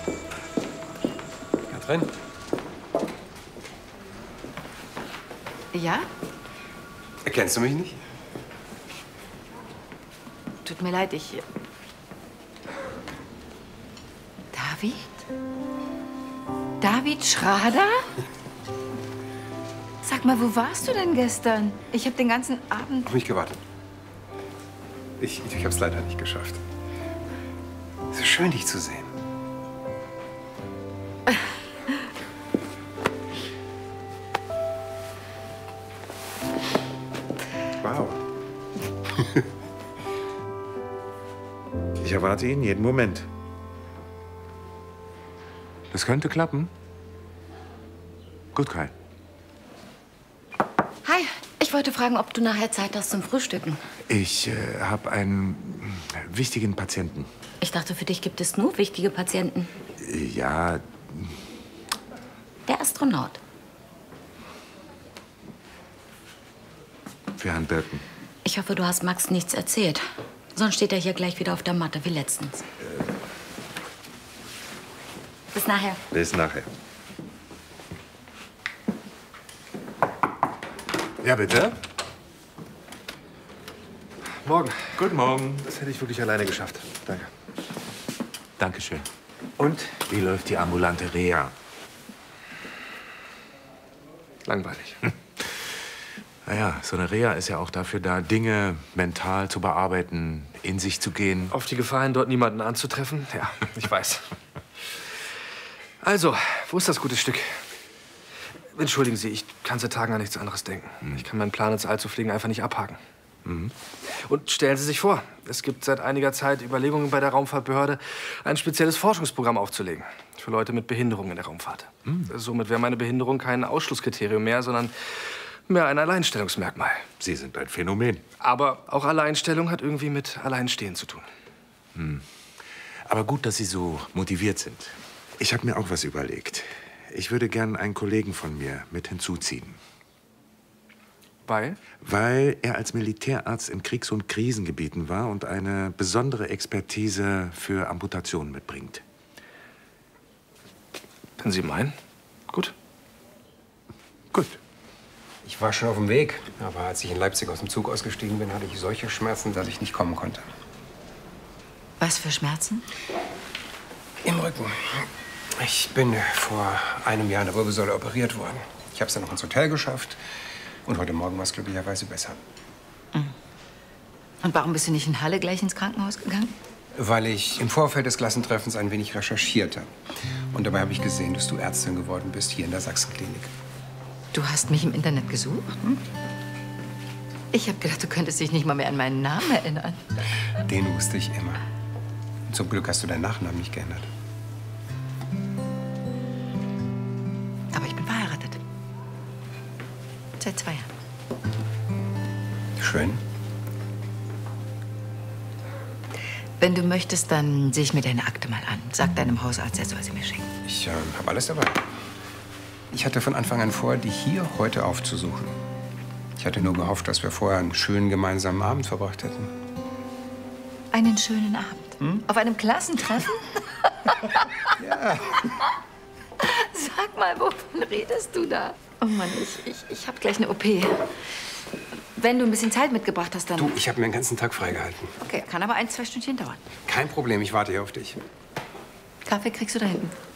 Katrin? Ja? Erkennst du mich nicht? Tut mir leid, David? David Schrader? Sag mal, wo warst du denn gestern? Ich habe den ganzen Abend... Auf mich gewartet. Ich habe es leider nicht geschafft. Es ist schön, dich zu sehen. Wow. Ich erwarte ihn jeden Moment. Das könnte klappen. Gut, Kai. Hi, ich wollte fragen, ob du nachher Zeit hast zum Frühstücken. Ich habe einen wichtigen Patienten. Ich dachte, für dich gibt es nur wichtige Patienten. Ja, Der Astronaut. für Herrn Birken. Ich hoffe, du hast Max nichts erzählt. Sonst steht er hier gleich wieder auf der Matte, wie letztens. Bis nachher. Bis nachher. Ja, bitte? Morgen. Guten Morgen. Das hätte ich wirklich alleine geschafft. Danke. Dankeschön. Und wie läuft die ambulante Reha? Langweilig. Naja, so eine Reha ist ja auch dafür da, Dinge mental zu bearbeiten, in sich zu gehen. Auf die Gefahr hin, dort niemanden anzutreffen? Ja, ich weiß. Also, wo ist das gute Stück? Entschuldigen Sie, ich kann seit Tagen an nichts anderes denken. Ich kann meinen Plan, ins All zu fliegen, einfach nicht abhaken. Und stellen Sie sich vor, es gibt seit einiger Zeit Überlegungen bei der Raumfahrtbehörde, ein spezielles Forschungsprogramm aufzulegen. Für Leute mit Behinderung in der Raumfahrt. Somit wäre meine Behinderung kein Ausschlusskriterium mehr, sondern mehr ein Alleinstellungsmerkmal. Sie sind ein Phänomen. Aber auch Alleinstellung hat irgendwie mit Alleinstehen zu tun. Aber gut, dass Sie so motiviert sind. Ich habe mir auch was überlegt. Ich würde gern einen Kollegen von mir mit hinzuziehen. Weil? Weil er als Militärarzt in Kriegs- und Krisengebieten war und eine besondere Expertise für Amputationen mitbringt. Wenn Sie meinen. Gut. Gut. Ich war schon auf dem Weg, aber als ich in Leipzig aus dem Zug ausgestiegen bin, hatte ich solche Schmerzen, dass ich nicht kommen konnte. Was für Schmerzen? Im Rücken. Ich bin vor einem Jahr in der Wirbelsäule operiert worden. Ich habe es dann noch ins Hotel geschafft. Und heute Morgen war es glücklicherweise besser. Und warum bist du nicht in Halle gleich ins Krankenhaus gegangen? Weil ich im Vorfeld des Klassentreffens ein wenig recherchierte. Und dabei habe ich gesehen, dass du Ärztin geworden bist hier in der Sachsenklinik. Du hast mich im Internet gesucht? Ich habe gedacht, du könntest dich nicht mal mehr an meinen Namen erinnern. Den wusste ich immer. Und zum Glück hast du deinen Nachnamen nicht geändert. Aber ich bin verheiratet. Seit 2 Jahren. Schön. Wenn du möchtest, dann sehe ich mir deine Akte mal an. Sag deinem Hausarzt, er soll sie mir schenken. Ich habe alles dabei. Ich hatte von Anfang an vor, dich hier heute aufzusuchen. Ich hatte nur gehofft, dass wir vorher einen schönen gemeinsamen Abend verbracht hätten. Einen schönen Abend. Auf einem Klassentreffen? Ja. Sag mal, wovon redest du da? Oh Mann, ich hab gleich eine OP. Wenn du ein bisschen Zeit mitgebracht hast, dann... Du, ich habe mir den ganzen Tag freigehalten. Okay, kann aber 1, 2 Stündchen dauern. Kein Problem, ich warte hier auf dich. Kaffee kriegst du da hinten.